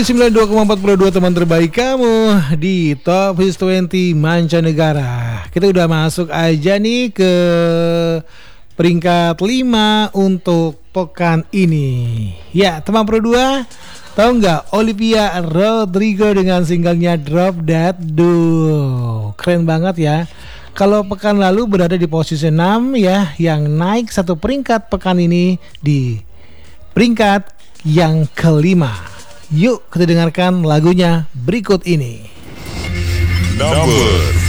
92,42 teman terbaik kamu di Top Hits 20 mancanegara. Kita udah masuk aja nih ke peringkat 5 untuk pekan ini. Ya, teman Pro 2, tahu nggak Olivia Rodrigo dengan singlenya Drop That Duo. Keren banget ya. Kalau pekan lalu berada di posisi 6 ya, yang naik satu peringkat pekan ini di peringkat yang kelima. Yuk kita dengarkan lagunya berikut ini. Number